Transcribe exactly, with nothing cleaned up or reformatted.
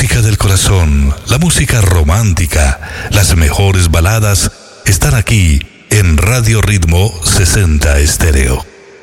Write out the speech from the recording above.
música del corazón, la música romántica, las mejores baladas están aquí en Radio Ritmo sesenta Estéreo.